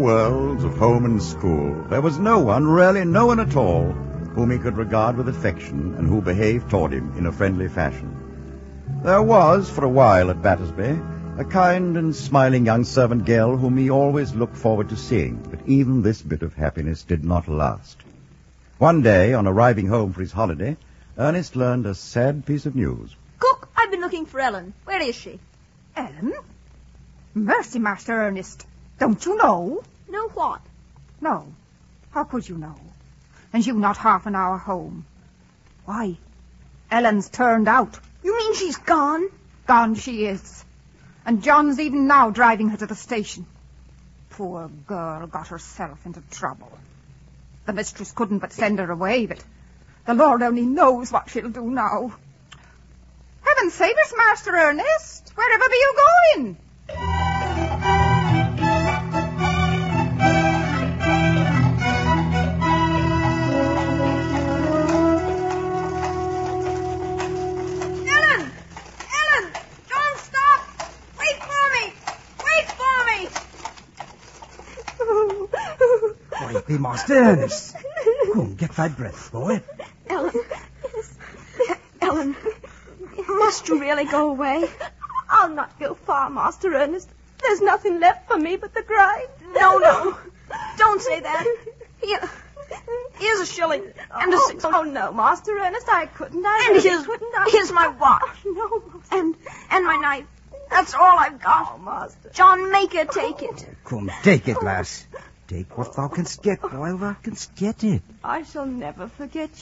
Worlds of home and school, there was no one, really no one at all, whom he could regard with affection and who behaved toward him in a friendly fashion. There was, for a while at Battersby, a kind and smiling young servant girl whom he always looked forward to seeing, but even this bit of happiness did not last. One day, on arriving home for his holiday, Ernest learned a sad piece of news. Cook, I've been looking for Ellen. Where is she? Ellen? Mercy, Master Ernest. Don't you know? Know what? No. How could you know? And you not half an hour home. Why, Ellen's turned out. You mean she's gone? Gone she is. And John's even now driving her to the station. Poor girl got herself into trouble. The mistress couldn't but send her away, but the Lord only knows what she'll do now. Heaven save us, Master Ernest. Wherever be you going? Be Master Ernest. Come, get thy breath, boy. Ellen, must you really go away? I'll not go far, Master Ernest. There's nothing left for me but the grave. No. Don't say that. Here's a shilling and a six. Oh, no, Master Ernest, I couldn't. Here's my watch. No, and my knife. That's all I've got. Oh, Master. John, make her take it. Come, take it, lass. Take what thou canst get while thou canst get it. I shall never forget